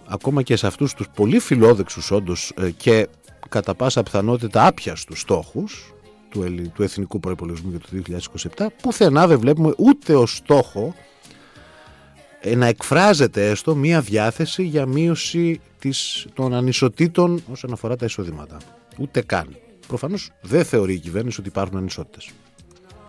ακόμα και σε αυτούς τους πολύ φιλόδεξους όντως και κατά πάσα πιθανότητα άπιαστους στόχους του εθνικού προϋπολογισμού για το 2027, πουθενά δεν βλέπουμε ούτε ως στόχο να εκφράζεται έστω μία διάθεση για μείωση των ανισοτήτων όσον αφορά τα εισοδήματα. Ούτε καν. Προφανώς δεν θεωρεί η κυβέρνηση ότι υπάρχουν ανισότητες.